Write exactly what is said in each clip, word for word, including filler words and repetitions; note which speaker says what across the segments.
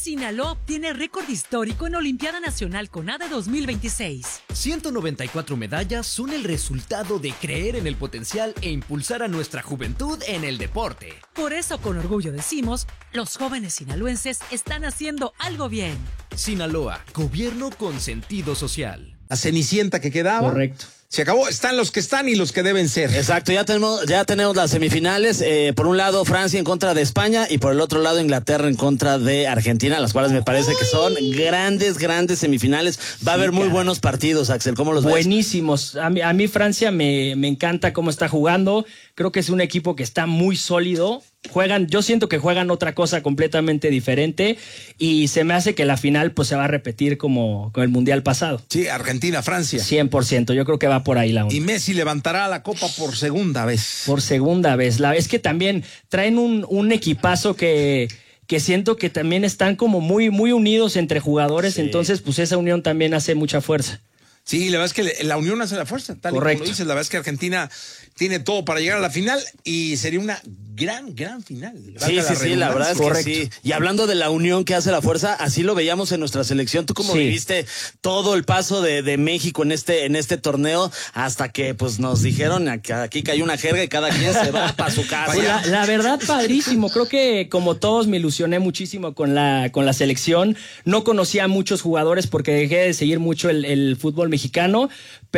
Speaker 1: Sinaloa obtiene récord histórico en Olimpiada Nacional CONADE dos mil veintiséis.
Speaker 2: ciento noventa y cuatro medallas son el resultado de creer en el potencial e impulsar a nuestra juventud en el deporte.
Speaker 1: Por eso, con orgullo decimos, los jóvenes sinaloenses están haciendo algo bien.
Speaker 2: Sinaloa, gobierno con sentido social.
Speaker 3: La cenicienta que quedaba.
Speaker 4: Correcto.
Speaker 3: Se acabó, están los que están y los que deben ser.
Speaker 5: Exacto, ya tenemos, ya tenemos las semifinales. Eh, por un lado, Francia en contra de España y por el otro lado, Inglaterra en contra de Argentina, las cuales me parece que son grandes, grandes semifinales. Va a haber muy buenos partidos, Axel. ¿Cómo los ves?
Speaker 4: Buenísimos. A mí, a mí Francia me, me encanta cómo está jugando. Creo que es un equipo que está muy sólido. Juegan, yo siento que juegan otra cosa completamente diferente y se me hace que la final pues se va a repetir como con el Mundial pasado.
Speaker 3: Sí, Argentina, Francia.
Speaker 4: cien por ciento, yo creo que va por ahí la onda.
Speaker 3: Y Messi levantará la copa por segunda vez.
Speaker 4: Por segunda vez. La es que también traen un, un equipazo que, que siento que también están como muy, muy unidos entre jugadores, sí. Entonces pues esa unión también hace mucha fuerza.
Speaker 3: Sí, la verdad es que la unión hace la fuerza, tal Correcto. Y como lo dices, la verdad es que Argentina tiene todo para llegar a la final y sería una gran, gran final.
Speaker 5: Sí, sí, sí, la verdad es Correcto. que sí. Y hablando de la unión que hace la fuerza, así lo veíamos en nuestra selección. ¿Tú cómo sí. viviste todo el paso de, de México en este, en este torneo hasta que pues nos dijeron que aquí cayó una jerga y cada quien se va para su casa?
Speaker 4: Pues la, la verdad, padrísimo. Creo que como todos me ilusioné muchísimo con la, con la selección. No conocía a muchos jugadores porque dejé de seguir mucho el, el fútbol mexicano,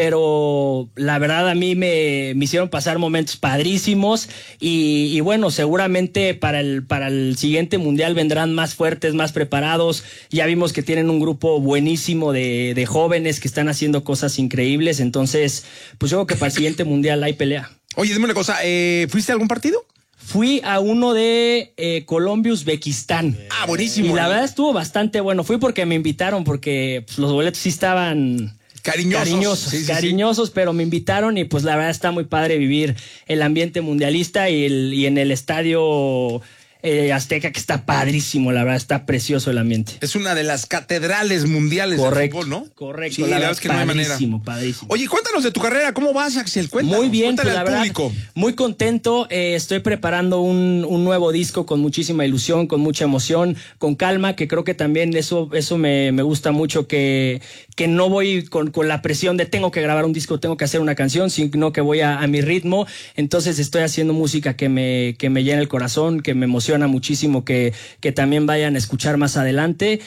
Speaker 4: pero la verdad a mí me, me hicieron pasar momentos padrísimos y, y bueno, seguramente para el, para el siguiente mundial vendrán más fuertes, más preparados. Ya vimos que tienen un grupo buenísimo de, de jóvenes que están haciendo cosas increíbles, entonces pues yo creo que para el siguiente mundial hay pelea.
Speaker 3: Oye, dime una cosa, ¿eh, ¿fuiste a algún partido?
Speaker 4: Fui a uno de eh, Colombia-Uzbekistán.
Speaker 3: Ah, buenísimo.
Speaker 4: Y la verdad estuvo bastante bueno. Fui porque me invitaron, porque pues, los boletos sí estaban
Speaker 3: cariñosos,
Speaker 4: cariñosos,
Speaker 3: sí, sí,
Speaker 4: cariñosos
Speaker 3: sí.
Speaker 4: pero me invitaron y pues la verdad está muy padre vivir el ambiente mundialista y, el, y en el estadio eh, Azteca, que está padrísimo, la verdad está precioso el ambiente.
Speaker 3: Es una de las catedrales mundiales
Speaker 4: correcto,
Speaker 3: del fútbol, ¿no?
Speaker 4: Correcto,
Speaker 3: sí, la, la verdad es que no hay manera.
Speaker 4: Padrísimo.
Speaker 3: Oye, cuéntanos de tu carrera, ¿cómo vas, Axel? Cuéntanos,
Speaker 4: muy bien,
Speaker 3: cuéntale
Speaker 4: pues,
Speaker 3: al
Speaker 4: la verdad,
Speaker 3: público.
Speaker 4: Muy contento, eh, estoy preparando un, un nuevo disco con muchísima ilusión, con mucha emoción, con calma, que creo que también eso, eso me, me gusta mucho, que, que no voy con, con la presión de tengo que grabar un disco, tengo que hacer una canción, sino que voy a, a mi ritmo. Entonces estoy haciendo música que me, que me llena el corazón, que me emociona muchísimo, que, que también vayan a escuchar más adelante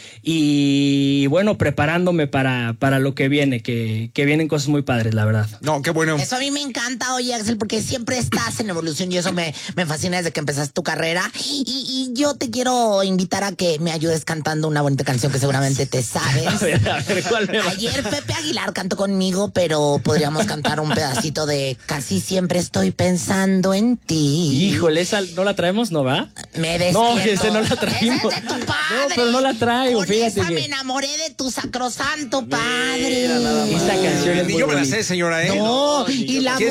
Speaker 4: y bueno, preparándome para, para lo que viene, que, que vienen cosas muy padres, la verdad.
Speaker 3: No, qué bueno.
Speaker 6: Eso a mí me encanta, oye, Axel, porque siempre estás en evolución y eso me, me fascina desde que empezaste tu carrera. Y, y yo te quiero invitar a que me ayudes cantando una bonita canción que seguramente te sabes.
Speaker 4: A ver, a ver, ¿cuál me va?
Speaker 6: Ayer Pepe Aguilar cantó conmigo, pero podríamos cantar un pedacito de Casi siempre estoy pensando en ti.
Speaker 4: Híjole, ¿esa no la traemos, no va?
Speaker 6: Me despierto.
Speaker 4: No, ese no la traemos.
Speaker 6: Esa es de tu padre.
Speaker 4: No, pero no la traigo,
Speaker 6: Con
Speaker 4: fíjate
Speaker 6: esa
Speaker 4: que...
Speaker 6: me enamoré de tu sacrosanto padre.
Speaker 4: Esa canción es
Speaker 3: Ni
Speaker 4: muy
Speaker 3: yo me la
Speaker 4: bonita.
Speaker 3: sé, señora, ¿eh?
Speaker 6: No, y la
Speaker 3: ¿Quién